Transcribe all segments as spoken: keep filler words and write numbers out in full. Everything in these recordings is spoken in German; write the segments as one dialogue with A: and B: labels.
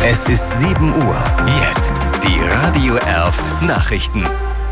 A: Es ist sieben Uhr. Jetzt die Radio Erft Nachrichten.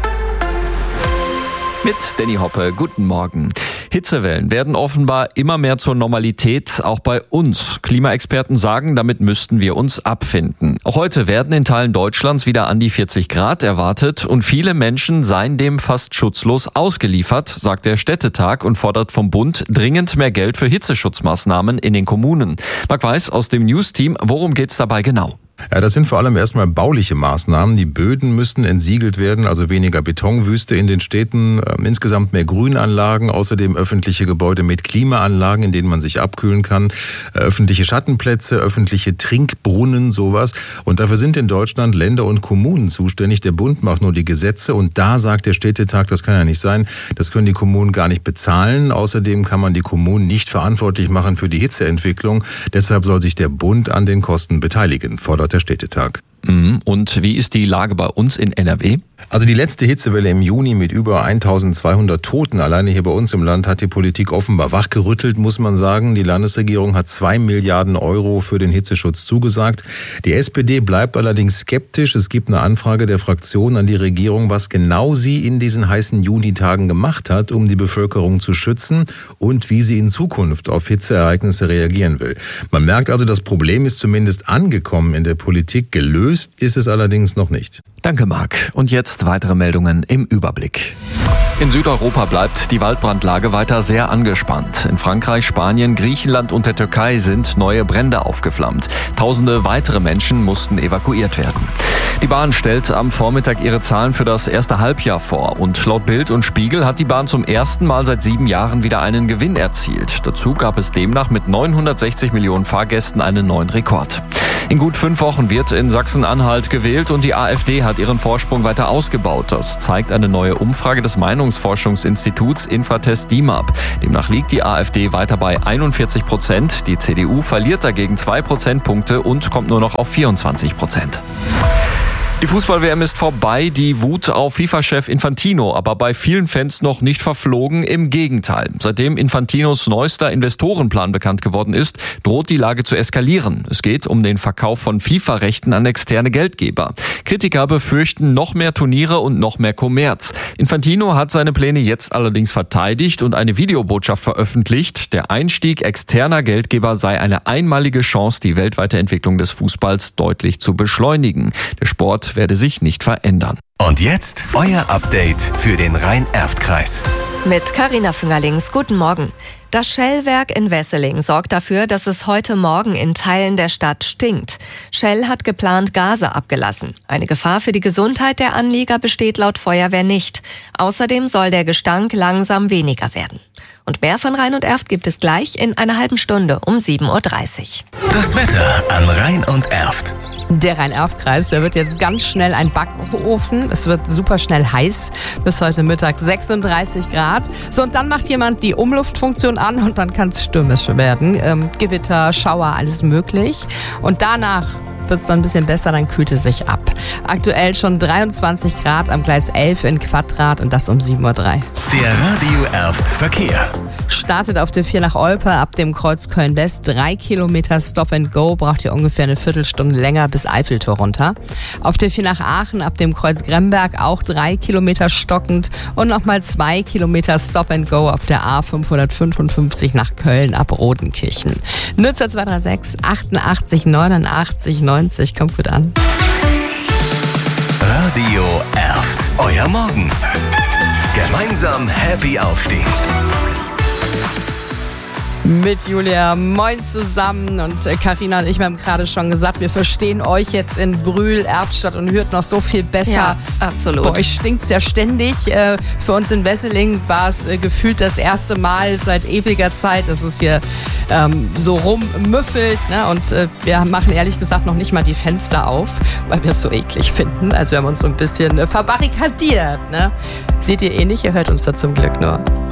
B: Mit Danny Hoppe, guten Morgen. Hitzewellen werden offenbar immer mehr zur Normalität, auch bei uns. Klimaexperten sagen, damit müssten wir uns abfinden. Auch heute werden in Teilen Deutschlands wieder an die vierzig Grad erwartet und viele Menschen seien dem fast schutzlos ausgeliefert, sagt der Städtetag und fordert vom Bund dringend mehr Geld für Hitzeschutzmaßnahmen in den Kommunen. Marc Weiß aus dem News-Team, worum geht's dabei genau?
C: Ja, das sind vor allem erstmal bauliche Maßnahmen. Die Böden müssten entsiegelt werden, also weniger Betonwüste in den Städten, äh, insgesamt mehr Grünanlagen, außerdem öffentliche Gebäude mit Klimaanlagen, in denen man sich abkühlen kann, äh, öffentliche Schattenplätze, öffentliche Trinkbrunnen, sowas. Und dafür sind in Deutschland Länder und Kommunen zuständig. Der Bund macht nur die Gesetze und da sagt der Städtetag, das kann ja nicht sein, das können die Kommunen gar nicht bezahlen. Außerdem kann man die Kommunen nicht verantwortlich machen für die Hitzeentwicklung. Deshalb soll sich der Bund an den Kosten beteiligen, fordert der Städtetag.
B: Und wie ist die Lage bei uns in N R W?
C: Also die letzte Hitzewelle im Juni mit über eintausendzweihundert Toten alleine hier bei uns im Land hat die Politik offenbar wachgerüttelt, muss man sagen. Die Landesregierung hat zwei Milliarden Euro für den Hitzeschutz zugesagt. Die S P D bleibt allerdings skeptisch. Es gibt eine Anfrage der Fraktion an die Regierung, was genau sie in diesen heißen Junitagen gemacht hat, um die Bevölkerung zu schützen und wie sie in Zukunft auf Hitzeereignisse reagieren will. Man merkt also, das Problem ist zumindest angekommen in der Politik. Gelöst ist es allerdings noch nicht.
B: Danke, Marc. Und jetzt weitere Meldungen im Überblick. In Südeuropa bleibt die Waldbrandlage weiter sehr angespannt. In Frankreich, Spanien, Griechenland und der Türkei sind neue Brände aufgeflammt. Tausende weitere Menschen mussten evakuiert werden. Die Bahn stellt am Vormittag ihre Zahlen für das erste Halbjahr vor. Und laut Bild und Spiegel hat die Bahn zum ersten Mal seit sieben Jahren wieder einen Gewinn erzielt. Dazu gab es demnach mit neunhundertsechzig Millionen Fahrgästen einen neuen Rekord. In gut fünf Wochen wird in Sachsen-Anhalt gewählt und die AfD hat ihren Vorsprung weiter ausgebaut. Das zeigt eine neue Umfrage des Meinungsforschungsinstituts Infratest DIMAP. Demnach liegt die AfD weiter bei einundvierzig Prozent. Die C D U verliert dagegen zwei Prozentpunkte und kommt nur noch auf vierundzwanzig Prozent. Die Fußball-W M ist vorbei, die Wut auf FIFA-Chef Infantino, aber bei vielen Fans noch nicht verflogen, im Gegenteil. Seitdem Infantinos neuester Investorenplan bekannt geworden ist, droht die Lage zu eskalieren. Es geht um den Verkauf von FIFA-Rechten an externe Geldgeber. Kritiker befürchten noch mehr Turniere und noch mehr Kommerz. Infantino hat seine Pläne jetzt allerdings verteidigt und eine Videobotschaft veröffentlicht. Der Einstieg externer Geldgeber sei eine einmalige Chance, die weltweite Entwicklung des Fußballs deutlich zu beschleunigen. Der Sport werde sich nicht verändern.
A: Und jetzt euer Update für den Rhein-Erft-Kreis.
D: Mit Carina Füngerlings, guten Morgen. Das Shell-Werk in Wesseling sorgt dafür, dass es heute Morgen in Teilen der Stadt stinkt. Shell hat geplant Gase abgelassen. Eine Gefahr für die Gesundheit der Anlieger besteht laut Feuerwehr nicht. Außerdem soll der Gestank langsam weniger werden. Und mehr von Rhein und Erft gibt es gleich in einer halben Stunde um sieben Uhr dreißig.
A: Das Wetter an Rhein und Erft.
E: Der Rhein-Erft-Kreis, der wird jetzt ganz schnell ein Backofen. Es wird super schnell heiß. Bis heute Mittag sechsunddreißig Grad. So, und dann macht jemand die Umluftfunktion an und dann kann es stürmisch werden. Ähm, Gewitter, Schauer, alles möglich. Und danach wird es dann ein bisschen besser, dann kühlt es sich ab. Aktuell schon dreiundzwanzig Grad am Gleis elf in Quadrat und das um sieben Uhr drei.
A: Der Radio Erft Verkehr.
E: Startet auf der vier nach Olpe ab dem Kreuz Köln-West. Drei Kilometer Stop and Go, braucht ihr ungefähr eine Viertelstunde länger bis Eiffeltor runter. Auf der vier nach Aachen ab dem Kreuz Gremberg auch drei Kilometer stockend und nochmal zwei Kilometer Stop and Go auf der A fünfhundertfünfundfünfzig nach Köln ab Rodenkirchen. Nutzer zwei drei sechs achtundachtzig neunundachtzig neunzig, kommt gut an.
A: Radio Erft, euer Morgen. Gemeinsam happy aufstehen.
E: Mit Julia, moin zusammen, und Carina und ich, wir haben gerade schon gesagt, wir verstehen euch jetzt in Brühl, Erftstadt und Hürth noch so viel besser.
D: Ja, absolut.
E: Bei euch stinkt's ja ständig. Für uns in Wesseling war es gefühlt das erste Mal seit ewiger Zeit, dass es hier ähm, so rummüffelt, ne? Und äh, wir machen ehrlich gesagt noch nicht mal die Fenster auf, weil wir es so eklig finden. Also wir haben uns so ein bisschen verbarrikadiert, ne? Seht ihr eh nicht, ihr hört uns da zum Glück nur.